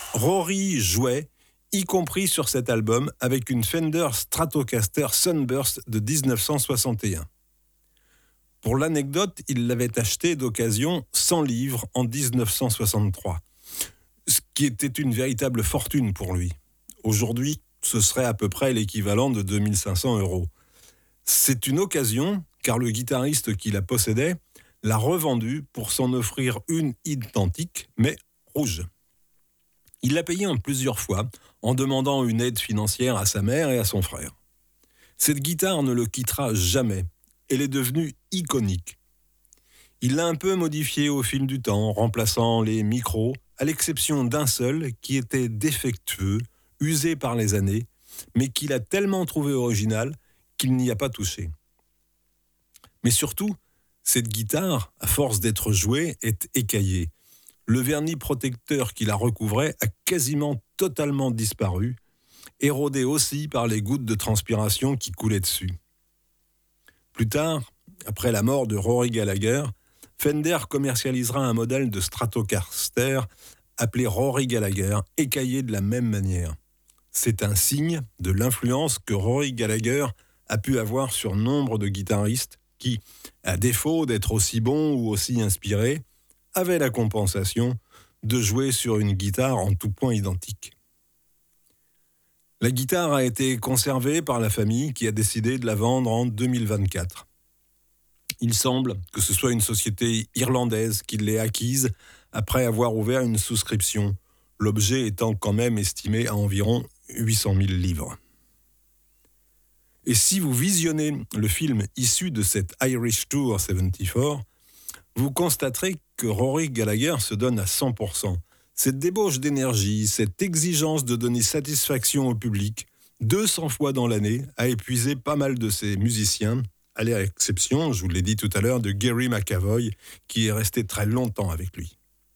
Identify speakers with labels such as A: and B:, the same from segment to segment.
A: Rory jouait, y compris sur cet album, avec une Fender Stratocaster Sunburst de 1961. Pour l'anecdote, il l'avait acheté d'occasion 100 livres en 1963, ce qui était une véritable fortune pour lui. Aujourd'hui, ce serait à peu près l'équivalent de 2500 €. C'est une occasion, car le guitariste qui la possédait l'a revendue pour s'en offrir une identique, mais rouge. Il l'a payée en plusieurs fois, en demandant une aide financière à sa mère et à son frère. Cette guitare ne le quittera jamais. Elle est devenue iconique. Il l'a un peu modifiée au fil du temps, remplaçant les micros, à l'exception d'un seul qui était défectueux, usé par les années, mais qu'il a tellement trouvé original qu'il n'y a pas touché. Mais surtout, cette guitare, à force d'être jouée, est écaillée. Le vernis protecteur qui la recouvrait a quasiment totalement disparu, érodé aussi par les gouttes de transpiration qui coulaient dessus. Plus tard, après la mort de Rory Gallagher, Fender commercialisera un modèle de Stratocaster appelé Rory Gallagher, écaillé de la même manière. C'est un signe de l'influence que Rory Gallagher a pu avoir sur nombre de guitaristes qui, à défaut d'être aussi bons ou aussi inspirés, avaient la compensation de jouer sur une guitare en tout point identique. La guitare a été conservée par la famille qui a décidé de la vendre en 2024. Il semble que ce soit une société irlandaise qui l'ait acquise après avoir ouvert une souscription, l'objet étant quand même estimé à environ 800 000 livres. Et si vous visionnez le film issu de cette Irish Tour 74, vous constaterez que Rory Gallagher se donne à 100%. Cette débauche d'énergie, cette exigence de donner satisfaction au public, 200 fois dans l'année, a épuisé pas mal de ses musiciens, à l'exception, je vous l'ai dit tout à l'heure, de Gary McAvoy, qui est resté très longtemps avec lui.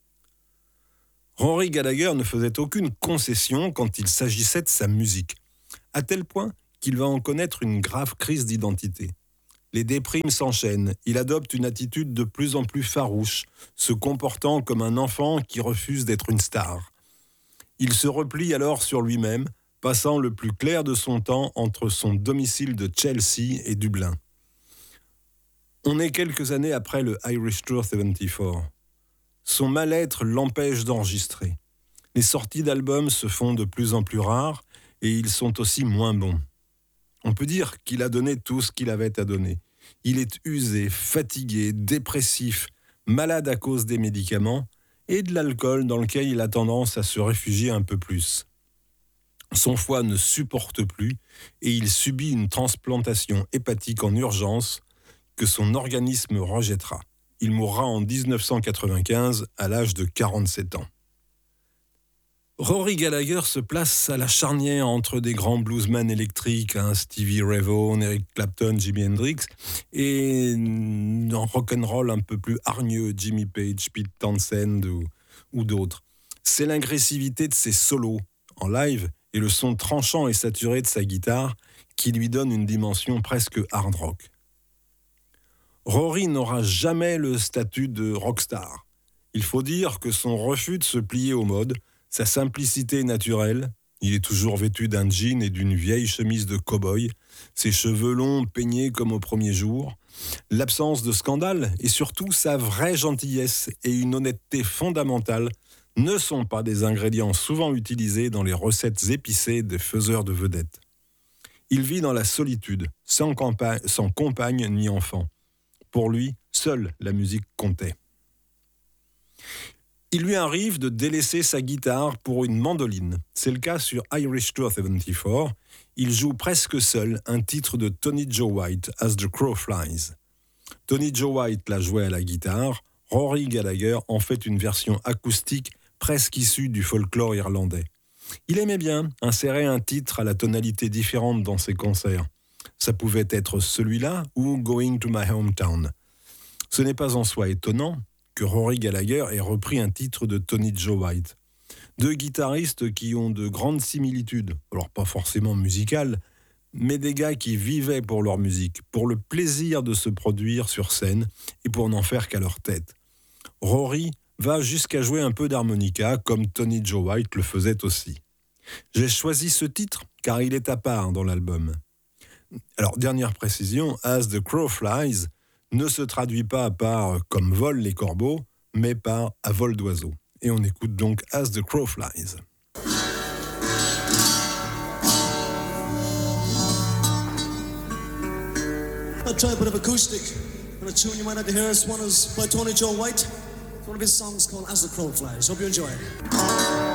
A: Rory Gallagher ne faisait aucune concession quand il s'agissait de sa musique, à tel point qu'il va en connaître une grave crise d'identité. Les déprimes s'enchaînent, il adopte une attitude de plus en plus farouche, se comportant comme un enfant qui refuse d'être une star. Il se replie alors sur lui-même, passant le plus clair de son temps entre son domicile de Chelsea et Dublin. On est quelques années après le Irish Tour 74. Son mal-être l'empêche d'enregistrer. Les sorties d'albums se font de plus en plus rares et ils sont aussi moins bons. On peut dire qu'il a donné tout ce qu'il avait à donner. Il est usé, fatigué, dépressif, malade à cause des médicaments et de l'alcool dans lequel il a tendance à se réfugier un peu plus. Son foie ne supporte plus et il subit une transplantation hépatique en urgence que son organisme rejettera. Il mourra en 1995 à l'âge de 47 ans. Rory Gallagher se place à la charnière entre des grands bluesmen électriques, Stevie Ray Vaughan, Eric Clapton, Jimi Hendrix, et en rock'n'roll un peu plus hargneux, Jimmy Page, Pete Townshend ou d'autres. C'est l'agressivité de ses solos en live et le son tranchant et saturé de sa guitare qui lui donne une dimension presque hard rock. Rory n'aura jamais le statut de rockstar. Il faut dire que son refus de se plier aux modes, sa simplicité naturelle, il est toujours vêtu d'un jean et d'une vieille chemise de cow-boy, ses cheveux longs peignés comme au premier jour, l'absence de scandale et surtout sa vraie gentillesse et une honnêteté fondamentale ne sont pas des ingrédients souvent utilisés dans les recettes épicées des faiseurs de vedettes. Il vit dans la solitude, sans compagne ni enfant. Pour lui, seule la musique comptait. Il lui arrive de délaisser sa guitare pour une mandoline. C'est le cas sur Irish Tour 74. Il joue presque seul un titre de Tony Joe White, As the Crow Flies. Tony Joe White l'a joué à la guitare, Rory Gallagher en fait une version acoustique presque issue du folklore irlandais. Il aimait bien insérer un titre à la tonalité différente dans ses concerts. Ça pouvait être celui-là ou Going to My Hometown. Ce n'est pas en soi étonnant que Rory Gallagher ait repris un titre de Tony Joe White. Deux guitaristes qui ont de grandes similitudes, alors pas forcément musicales, mais des gars qui vivaient pour leur musique, pour le plaisir de se produire sur scène et pour n'en faire qu'à leur tête. Rory va jusqu'à jouer un peu d'harmonica, comme Tony Joe White le faisait aussi. J'ai choisi ce titre car il est à part dans l'album. Alors, dernière précision, As the Crow Flies ne se traduit pas par comme volent les corbeaux, mais par à vol d'oiseau. Et on écoute donc As the Crow Flies.
B: I'll try a bit of acoustic on a tune you might not hear. This one is by Tony Joe White. It's one of his songs called As the Crow Flies. Hope you enjoy it.